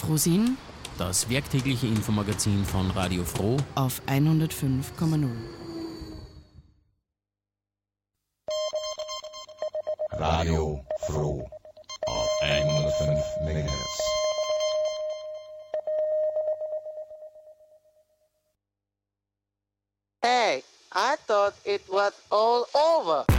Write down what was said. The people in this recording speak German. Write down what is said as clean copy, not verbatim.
Frohsinn Das werktägliche Infomagazin von Radio Froh auf 105,0. Radio Froh auf 105 MHz. Hey, I thought it was all over.